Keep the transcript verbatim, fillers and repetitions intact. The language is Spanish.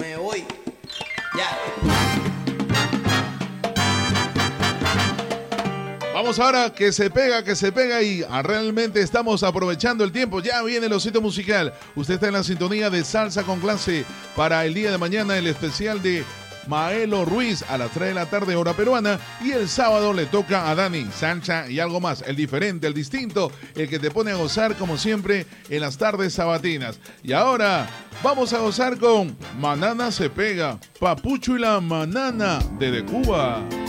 me voy. Ya. Vamos ahora, que se pega, que se pega y ah, realmente estamos aprovechando el tiempo. Ya viene el osito musical. Usted está en la sintonía de Salsa con Clase para el día de mañana, el especial de Maelo Ruiz a las tres de la tarde, hora peruana. Y el sábado le toca a Dani, Sancha y algo más. El diferente, el distinto, el que te pone a gozar como siempre en las tardes sabatinas. Y ahora vamos a gozar con Manana se pega, Papucho y la Manana desde Cuba.